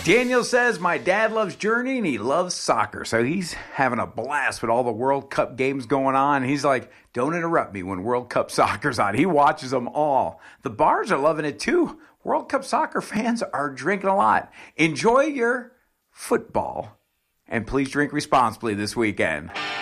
Daniel says, my dad loves Journey and he loves soccer. So he's having a blast with all the World Cup games going on. He's like, don't interrupt me when World Cup soccer's on. He watches them all. The bars are loving it too. World Cup soccer fans are drinking a lot. Enjoy your football. And please drink responsibly this weekend.